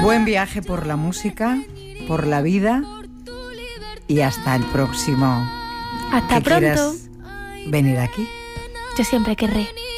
Buen viaje por la música, por la vida y hasta el próximo. Hasta pronto. ¿Quieras venir aquí? Yo siempre querré.